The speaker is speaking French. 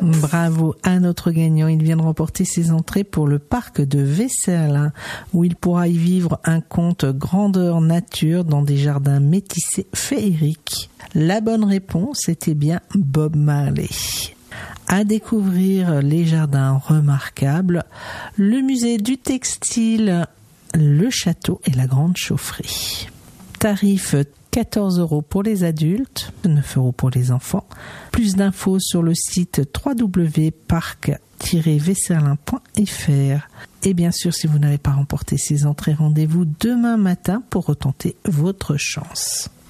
Bravo à notre gagnant, il vient de remporter ses entrées pour le parc de Vesserlin, où il pourra y vivre un conte grandeur nature dans des jardins métissés féeriques. La bonne réponse était bien Bob Marley. À découvrir les jardins remarquables, le musée du textile, le château et la grande chaufferie. Tarif 14 € pour les adultes, 9 € pour les enfants. Plus d'infos sur le site www.parc-vesserlin.fr. Et bien sûr, si vous n'avez pas remporté ces entrées, rendez-vous demain matin pour retenter votre chance.